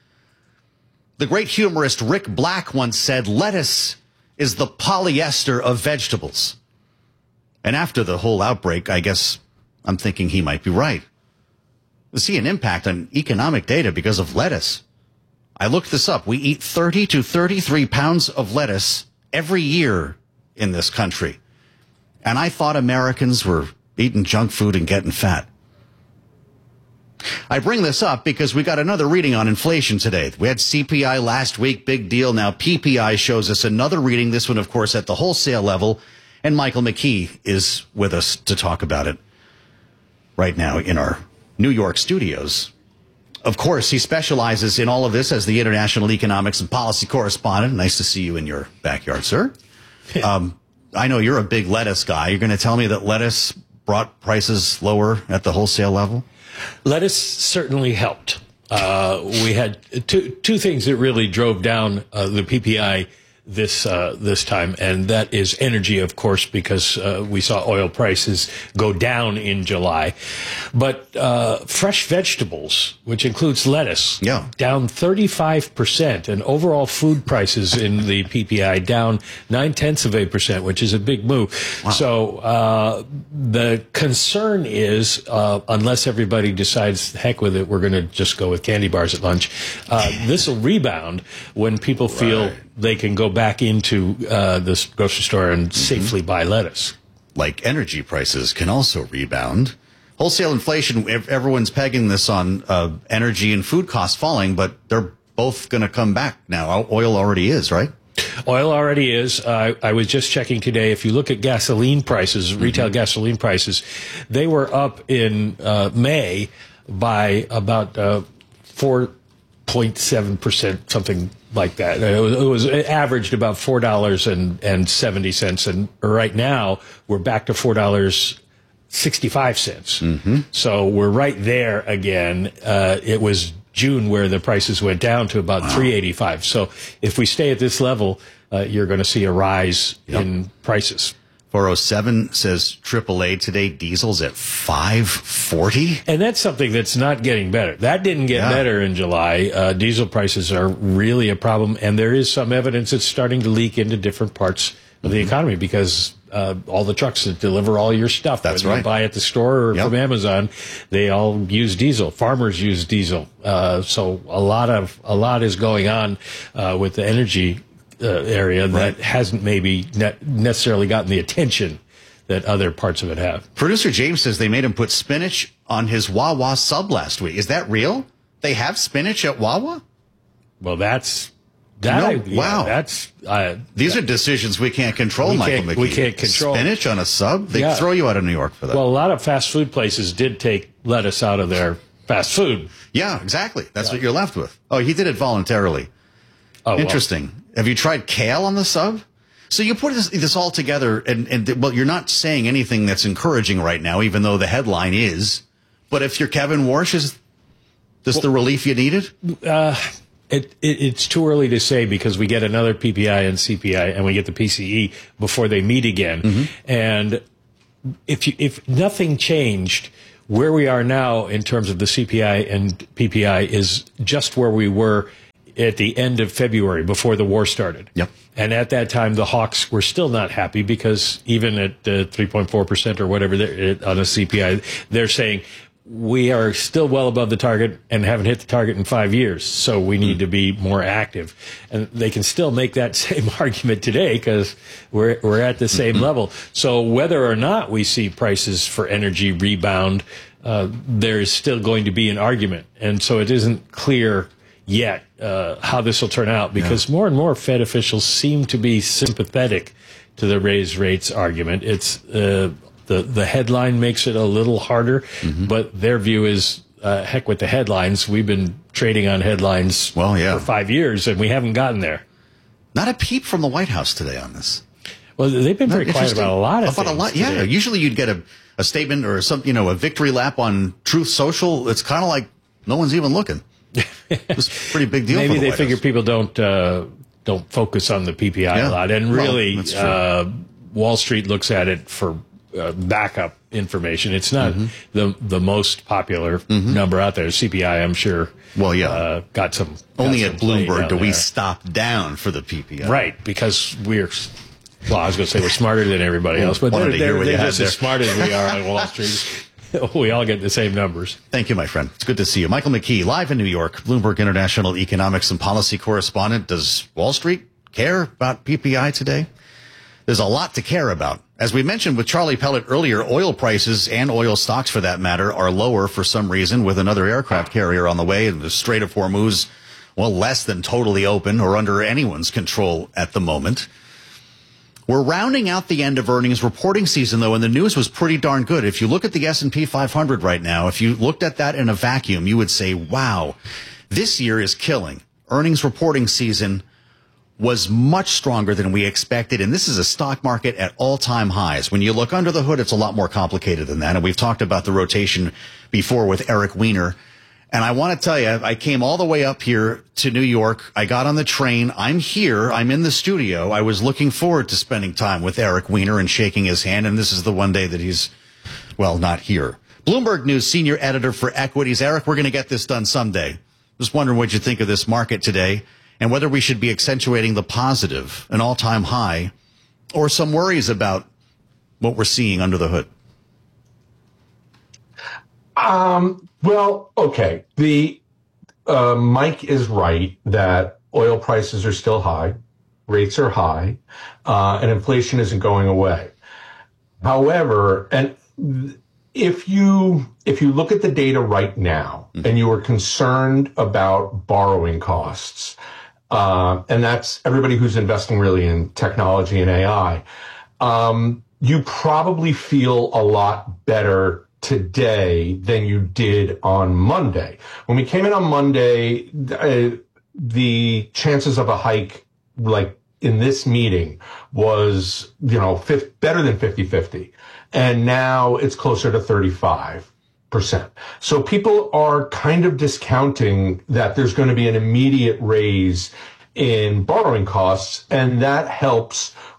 The great humorist Rick Black once said, lettuce is the polyester of vegetables. And after the whole outbreak, I guess I'm thinking he might be right. We see an impact on economic data because of lettuce. I looked this up. We eat thirty to thirty-three pounds of lettuce every year in this country. And I thought Americans were eating junk food and getting fat. I bring this up because we got another reading on inflation today. We had C P I last week, big deal. Now P P I shows us another reading, this one, of course, at the wholesale level. And Michael McKee is with us to talk about it right now in our New York studios. Of course, he specializes in all of this as the international economics and policy correspondent. Nice to see you in your backyard, sir. Um, I know you're a big lettuce guy. You're going to tell me that lettuce brought prices lower at the wholesale level? Lettuce certainly helped. Uh, we had two two things that really drove down uh, the P P I this uh, this time, and that is energy, of course, because uh, we saw oil prices go down in July. But uh, fresh vegetables, which includes lettuce, yeah. down thirty-five percent, and overall food prices in the P P I down nine-tenths of a percent, which is a big move. Wow. So uh, the concern is, uh, unless everybody decides, heck with it, we're going to just go with candy bars at lunch, uh, this will rebound when people feel right. they can go back into uh, this grocery store and mm-hmm. safely buy lettuce. Like energy prices can also rebound. Wholesale inflation, everyone's pegging this on uh, energy and food costs falling, but they're both going to come back now. Oil already is, right? Oil already is. Uh, I was just checking today. If you look at gasoline prices, retail mm-hmm. gasoline prices, they were up in uh, May by about uh, four point seven percent, something like that. It was, it was it averaged about four dollars and seventy cents, and right now we're back to four dollars and sixty-five cents. Mm-hmm. So we're right there again. Uh, it was June where the prices went down to about wow. three eighty-five. So if we stay at this level, uh, you're going to see a rise yep. in prices. four oh seven says triple A today, diesel's at five forty. And that's something that's not getting better. That didn't get yeah. better in July. Uh, diesel prices are really a problem, and there is some evidence it's starting to leak into different parts of the mm-hmm. economy because uh, all the trucks that deliver all your stuff, that's whether right. you buy at the store or yep. from Amazon, they all use diesel. Farmers use diesel. Uh, so a lot of a lot is going on uh, with the energy uh, area right. that hasn't maybe ne- necessarily gotten the attention that other parts of it have. Producer James says they made him put spinach on his Wawa sub last week. Is that real? They have spinach at Wawa? Well, that's... That no, I, yeah, wow. That's uh, These that, are decisions we can't control, we Michael can't, McKee. We can't control. Spinach on a sub? They yeah. throw you out of New York for that. Well, a lot of fast food places did take lettuce out of their fast food. Yeah, exactly. That's yeah. what you're left with. Oh, he did it voluntarily. Oh, Interesting. Well. Have you tried kale on the sub? So you put this, this all together, and, and well, you're not saying anything that's encouraging right now, even though the headline is. But if you're Kevin Warsh, is this well, the relief you needed? Uh It, it, it's too early to say because we get another P P I and C P I and we get the P C E before they meet again. Mm-hmm. And if you, if nothing changed, where we are now in terms of the C P I and P P I is just where we were at the end of February before the war started. Yep. And at that time, the hawks were still not happy because even at uh, three point four percent or whatever on a C P I, they're saying, we are still well above the target and haven't hit the target in five years, so we need mm. to be more active. And they can still make that same argument today because we're we're at the same mm-hmm. level. So whether or not we see prices for energy rebound, uh, there is still going to be an argument. And so it isn't clear yet uh, how this will turn out because yeah. more and more Fed officials seem to be sympathetic to the raise rates argument. It's uh, The the headline makes it a little harder, mm-hmm. but their view is, uh, heck with the headlines. We've been trading on headlines well, yeah. for five years, and we haven't gotten there. Not a peep from the White House today on this. Well, they've been very quiet about a lot of about things. A lot, yeah, today. Usually you'd get a, a statement or some, you know, a victory lap on Truth Social. It's kind of like no one's even looking. It's a pretty big deal. Maybe for the they White figure House. people don't uh, don't focus on the P P I yeah. a lot, and really, well, uh, Wall Street looks at it for uh, backup information. It's not mm-hmm. the the most popular mm-hmm. number out there. C P I, I'm sure. Well, yeah, uh, got some. Only got at some Bloomberg do there. we stop down for the P P I, right? Because we're. Well, I was going to say we're smarter than everybody else, but they're, they're, they're just as smart as we are on Wall Street. We all get the same numbers. Thank you, my friend. It's good to see you. Michael McKee, live in New York, Bloomberg International Economics and Policy Correspondent. Does Wall Street care about P P I today? There's a lot to care about. As we mentioned with Charlie Pellet earlier, oil prices and oil stocks, for that matter, are lower for some reason with another aircraft carrier on the way, and the Strait of Hormuz, well, less than totally open or under anyone's control at the moment. We're rounding out the end of earnings reporting season, though, and the news was pretty darn good. If you look at the S and P five hundred right now, if you looked at that in a vacuum, you would say, wow, this year is killing. Earnings reporting season was much stronger than we expected, and this is a stock market at all-time highs. When you look under the hood, it's a lot more complicated than that, and we've talked about the rotation before with Eric Weiner. And I want to tell you, I came all the way up here to New York. I got on the train. I'm here. I'm in the studio. I was looking forward to spending time with Eric Weiner and shaking his hand, and this is the one day that he's, well, not here. Bloomberg News senior editor for equities. Eric, we're going to get this done someday. Just wondering what you think of this market today and whether we should be accentuating the positive, an all-time high, or some worries about what we're seeing under the hood. Um, well, okay. The, uh, Mike is right that oil prices are still high, rates are high, uh, and inflation isn't going away. However, and if you, if you look at the data right now mm-hmm. and you are concerned about borrowing costs, uh, and that's everybody who's investing really in technology and A I, um, you probably feel a lot better today than you did on Monday. When we came in on Monday, uh, the chances of a hike, like in this meeting, was, you know, fifty, better than fifty-fifty. And now it's closer to thirty-five percent. So people are kind of discounting that there's going to be an immediate raise in borrowing costs, and that helps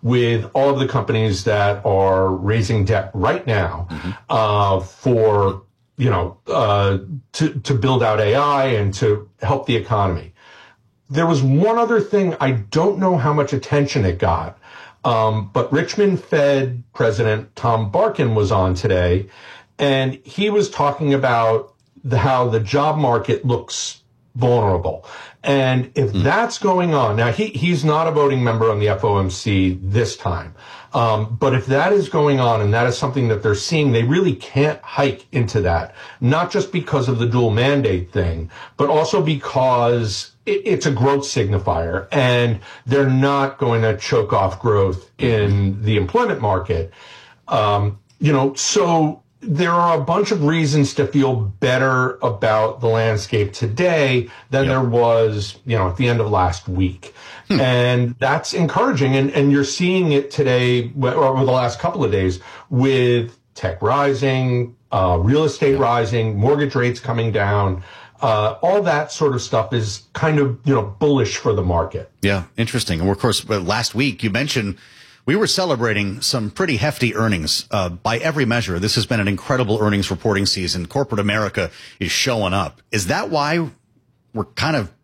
with all of the companies that are raising debt right now mm-hmm. uh, for, you know, uh, to, to build out A I and to help the economy. There was one other thing. I don't know how much attention it got, um, but Richmond Fed President Tom Barkin was on today, and he was talking about the, how the job market looks vulnerable. And if mm. that's going on, now he, he's not a voting member on the F O M C this time. Um, but if that is going on and that is something that they're seeing, they really can't hike into that. Not just because of the dual mandate thing, but also because it, it's a growth signifier and they're not going to choke off growth in the employment market. Um, you know, so there are a bunch of reasons to feel better about the landscape today than yep. there was, you know, at the end of last week. Hmm. And that's encouraging. And, and you're seeing it today, or over the last couple of days, with tech rising, uh, real estate yep. rising, mortgage rates coming down. Uh, all that sort of stuff is kind of, you know, bullish for the market. Yeah, interesting. And of course, last week you mentioned we were celebrating some pretty hefty earnings uh, by every measure. This has been an incredible earnings reporting season. Corporate America is showing up. Is that why we're kind of